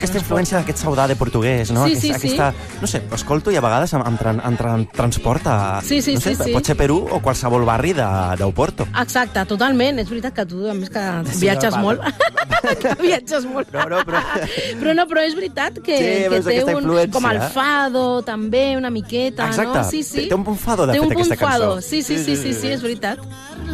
Aquesta influència d'aquest saudade portuguès, no? Sí, sí, aquesta, no sé, escolto i a vegades em transporta a, Sí, sí, no sé, sí, sí. pot ser Perú o qualsevol barri d'Oporto. Exacte, totalment. És veritat que tu, a més, que viatges molt. Que viatges molt. Però és veritat que té un... Com el fado, també, una miqueta, exacte. no? Sí, sí. Té un punt fado, de fet, aquesta cançó. Sí, és veritat.